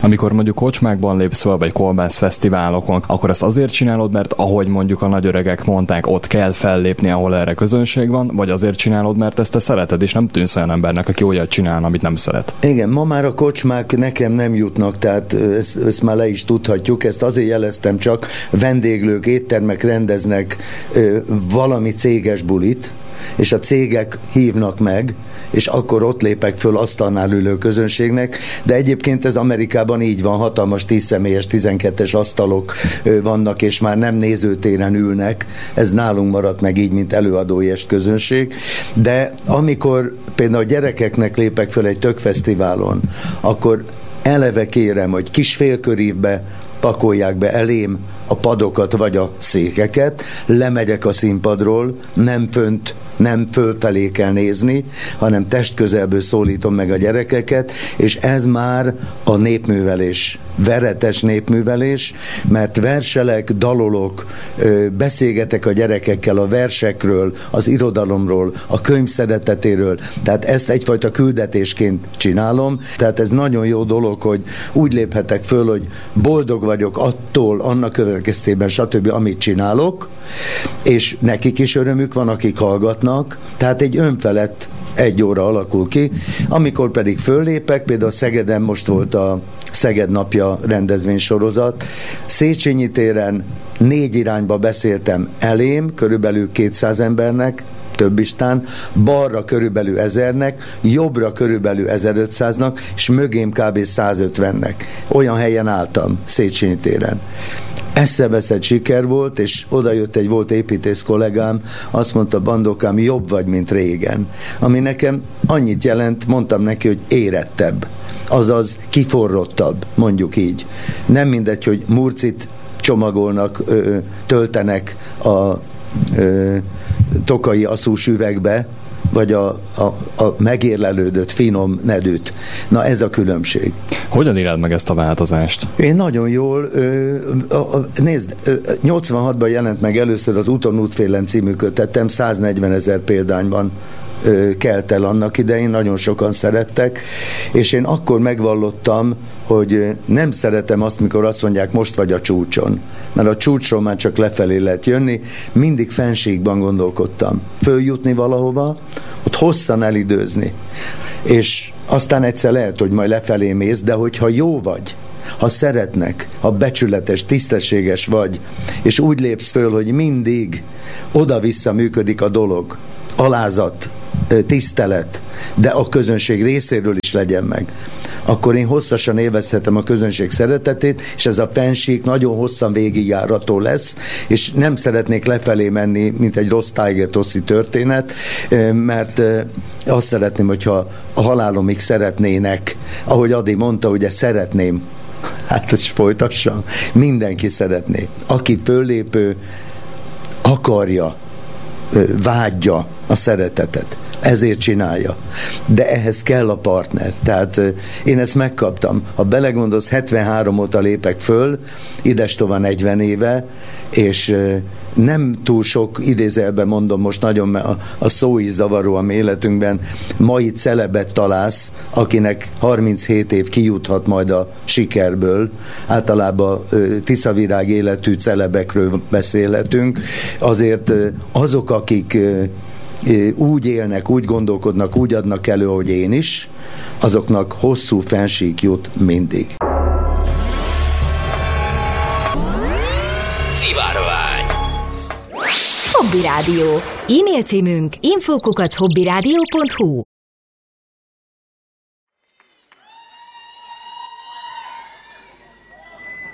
Amikor mondjuk kocsmákban lépsz fel, vagy kolbászfesztiválokon, akkor ezt azért csinálod, mert ahogy mondjuk a nagyöregek mondták, ott kell fellépni, ahol erre közönség van, vagy azért csinálod, mert ezt te szereted, és nem tűnsz olyan embernek, aki olyat csinál, amit nem szeret? Igen, ma már a kocsmák nekem nem jutnak, tehát ezt már le is tudhatjuk, ezt azért jeleztem, csak vendéglők, éttermek rendeznek valami céges bulit, és a cégek hívnak meg, és akkor ott lépek föl asztalnál ülő közönségnek, de egyébként ez Amerikában így van, hatalmas 10 személyes, 12-es asztalok vannak, és már nem nézőtéren ülnek, ez nálunk maradt meg így, mint előadói közönség, de amikor például a gyerekeknek lépek föl egy tökfesztiválon, akkor eleve kérem, hogy kis félkörívbe pakolják be elém a padokat vagy a székeket, lemegyek a színpadról, nem fönt, nem fölfelé kell nézni, hanem testközelből szólítom meg a gyerekeket, és ez már a népművelés, veretes népművelés, mert verselek, dalolok, beszélgetek a gyerekekkel a versekről, az irodalomról, a könyv szeretetéről, tehát ezt egyfajta küldetésként csinálom, tehát ez nagyon jó dolog, hogy úgy léphetek föl, hogy boldog vagyok attól, annak következtében, stb., amit csinálok, és nekik is örömük van, akik hallgatnak, tehát egy önfelett 1 óra alakul ki, amikor pedig föllépek, például Szegeden most volt a Szeged napja rendezvénysorozat, Széchenyi téren 4 irányba beszéltem elém, körülbelül 200 embernek, több istán, balra körülbelül 1000-nek, jobbra körülbelül 1500-nak, és mögém kb. 150-nek. Olyan helyen álltam, Széchenyi téren. Eszeveszett siker volt, és oda jött egy volt építész kollégám, azt mondta, Bandokám, jobb vagy, mint régen. Ami nekem annyit jelent, mondtam neki, hogy érettebb, azaz kiforrottabb, mondjuk így. Nem mindegy, hogy murcit csomagolnak, töltenek a tokai aszús üvegbe, vagy a megérlelődött finom nedűt. Na ez a különbség. Hogyan éled meg ezt a változást? Én nagyon jól, nézd, 86-ban jelent meg először az Úton útfélen című kötetem, 140 000 példányban kelt el annak idején, nagyon sokan szerettek, és én akkor megvallottam, hogy nem szeretem azt, mikor azt mondják, most vagy a csúcson. Mert a csúcsról már csak lefelé lehet jönni, mindig fenségben gondolkodtam. Följutni valahova, ott hosszan elidőzni. És aztán egyszer lehet, hogy majd lefelé mész, de hogyha jó vagy, ha szeretnek, ha becsületes, tisztességes vagy, és úgy lépsz föl, hogy mindig oda-vissza működik a dolog, alázat, tisztelet, de a közönség részéről is legyen meg, akkor én hosszasan élvezhetem a közönség szeretetét, és ez a fenség nagyon hosszan végigjárató lesz, és nem szeretnék lefelé menni, mint egy rossz Tiger Tossi történet, mert azt szeretném, hogyha a halálomig szeretnének, ahogy Adi mondta, ugye szeretném, hát ezt folytassam, mindenki szeretné. Aki föllépő, akarja, vágyja a szeretetet. Ezért csinálja. De ehhez kell a partner. Tehát én ezt megkaptam. Ha belegondolsz, 73 óta lépek föl, idestova 40 éve, és nem túl sok, idézelben mondom most nagyon, a szó is zavaró a mi életünkben, mai celebet találsz, akinek 37 év kijuthat majd a sikerből. Általában tiszavirág életű celebekről beszélhetünk. Azért azok, akik úgy élnek, úgy gondolkodnak, úgy adnak elő, hogy én is, azoknak hosszú fensík jut mindig. Szivárvány. Hobby Rádió. E-mail címünk info@hobbyradio.hu.